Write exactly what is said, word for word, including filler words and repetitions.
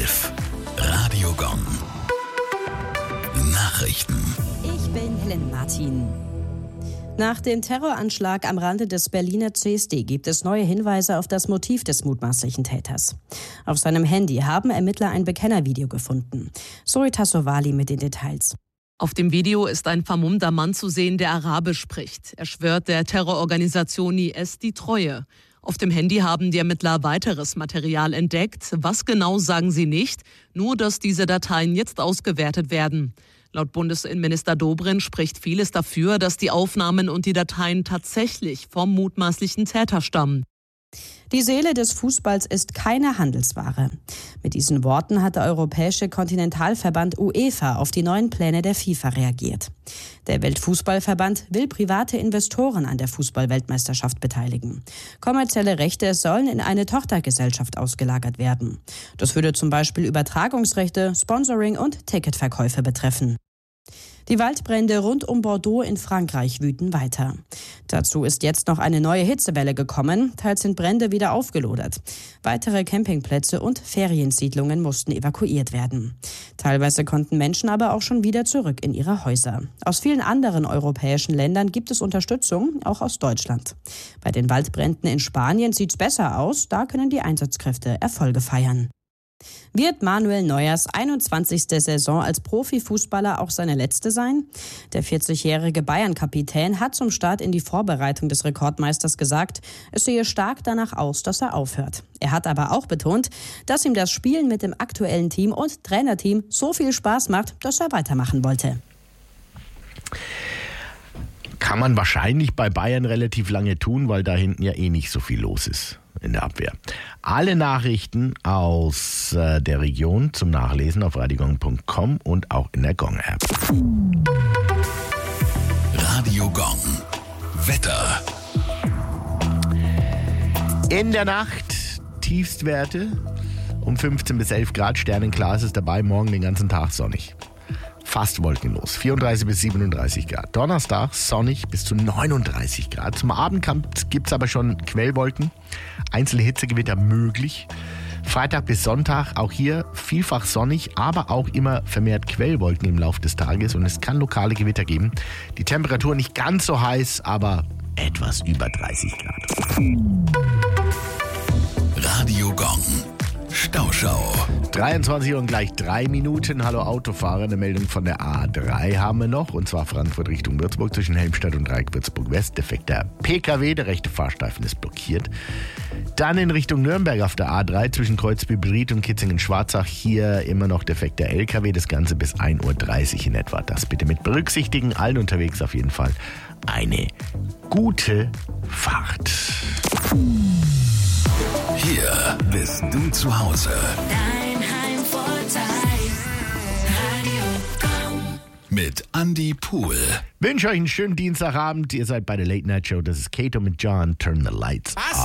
elf. Radio Gong. Nachrichten. Ich bin Helen Martin. Nach dem Terroranschlag am Rande des Berliner C S D gibt es neue Hinweise auf das Motiv des mutmaßlichen Täters. Auf seinem Handy haben Ermittler ein Bekennervideo gefunden. Zoe Tassovali mit den Details. Auf dem Video ist ein vermummter Mann zu sehen, der Arabisch spricht. Er schwört der Terrororganisation I S die Treue. Auf dem Handy haben die Ermittler weiteres Material entdeckt. Was genau, sagen sie nicht, nur dass diese Dateien jetzt ausgewertet werden. Laut Bundesinnenminister Dobrindt spricht vieles dafür, dass die Aufnahmen und die Dateien tatsächlich vom mutmaßlichen Täter stammen. Die Seele des Fußballs ist keine Handelsware. Mit diesen Worten hat der Europäische Kontinentalverband UEFA auf die neuen Pläne der FIFA reagiert. Der Weltfußballverband will private Investoren an der Fußball-Weltmeisterschaft beteiligen. Kommerzielle Rechte sollen in eine Tochtergesellschaft ausgelagert werden. Das würde zum Beispiel Übertragungsrechte, Sponsoring und Ticketverkäufe betreffen. Die Waldbrände rund um Bordeaux in Frankreich wüten weiter. Dazu ist jetzt noch eine neue Hitzewelle gekommen. Teils sind Brände wieder aufgelodert. Weitere Campingplätze und Feriensiedlungen mussten evakuiert werden. Teilweise konnten Menschen aber auch schon wieder zurück in ihre Häuser. Aus vielen anderen europäischen Ländern gibt es Unterstützung, auch aus Deutschland. Bei den Waldbränden in Spanien sieht es besser aus. Da können die Einsatzkräfte Erfolge feiern. Wird Manuel Neuers einundzwanzigste Saison als Profifußballer auch seine letzte sein? Der vierzigjährige Bayern-Kapitän hat zum Start in die Vorbereitung des Rekordmeisters gesagt, es sehe stark danach aus, dass er aufhört. Er hat aber auch betont, dass ihm das Spielen mit dem aktuellen Team und Trainerteam so viel Spaß macht, dass er weitermachen wollte. Kann man wahrscheinlich bei Bayern relativ lange tun, weil da hinten ja eh nicht so viel los ist in der Abwehr. Alle Nachrichten aus äh, der Region zum Nachlesen auf radiogong punkt com und auch in der Gong-App. Radio Gong. Wetter. In der Nacht Tiefstwerte um fünfzehn bis elf Grad, Sternenklar ist dabei, morgen den ganzen Tag sonnig. Fast wolkenlos, vierunddreißig bis siebenunddreißig Grad. Donnerstag sonnig bis zu neununddreißig Grad. Zum Abend gibt es aber schon Quellwolken, einzelne Hitzegewitter möglich. Freitag bis Sonntag auch hier vielfach sonnig, aber auch immer vermehrt Quellwolken im Laufe des Tages und es kann lokale Gewitter geben. Die Temperatur nicht ganz so heiß, aber etwas über dreißig Grad. Radio Gong. Stauschau. dreiundzwanzig Uhr und gleich drei Minuten. Hallo Autofahrer, eine Meldung von der A drei haben wir noch. Und zwar Frankfurt Richtung Würzburg zwischen Helmstadt und Dreieck Würzburg West. Defekter P K W, der rechte Fahrstreifen ist blockiert. Dann in Richtung Nürnberg auf der A drei zwischen Kreuzby-Bried und Kitzingen-Schwarzach. Hier immer noch defekter L K W. Das Ganze bis ein Uhr dreißig in etwa. Das bitte mit berücksichtigen. Allen unterwegs auf jeden Fall eine gute Fahrt. Hier bist du zu Hause. Dein Heimvorteil. Radio Gong. Mit Andy Pool. Wünsche euch einen schönen Dienstagabend. Ihr seid bei der Late Night Show. Das ist Kato mit John. Turn the lights off.